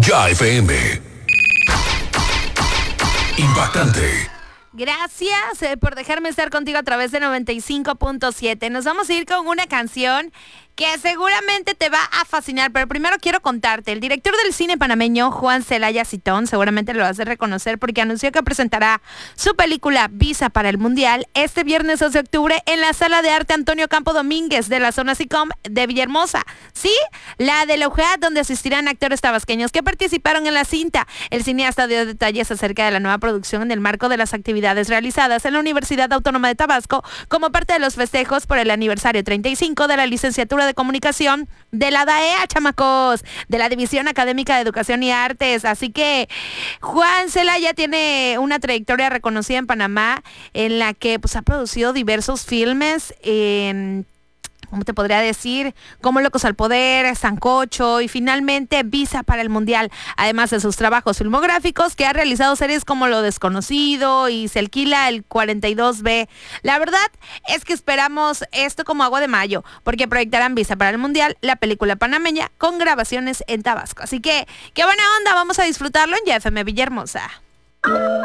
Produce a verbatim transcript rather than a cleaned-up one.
Ya F M. Impactante. Gracias eh, por dejarme estar contigo a través de noventa y cinco punto siete. Nos vamos a ir con una canción que seguramente te va a fascinar, pero primero quiero contarte, el director del cine panameño, Juan Celaya Citón, seguramente lo vas a reconocer porque anunció que presentará su película Visa para el Mundial este viernes dos de octubre en la Sala de Arte Antonio Campo Domínguez de la zona SICOM de Villahermosa. Sí, la de la U J A D, donde asistirán actores tabasqueños que participaron en la cinta. El cineasta dio detalles acerca de la nueva producción en el marco de las actividades realizadas en la Universidad Autónoma de Tabasco como parte de los festejos por el aniversario treinta y cinco de la licenciatura de Comunicación de la D A E A, chamacos, de la División Académica de Educación y Artes. Así que Juan Celaya tiene una trayectoria reconocida en Panamá en la que pues ha producido diversos filmes en... ¿Cómo te podría decir? Como Locos al Poder, Sancocho y finalmente Visa para el Mundial. Además de sus trabajos filmográficos, que ha realizado series como Lo Desconocido y Se Alquila el cuarenta y dos B. La verdad es que esperamos esto como agua de mayo, porque proyectarán Visa para el Mundial, la película panameña, con grabaciones en Tabasco. Así que, qué buena onda, vamos a disfrutarlo en Ya F M Villahermosa.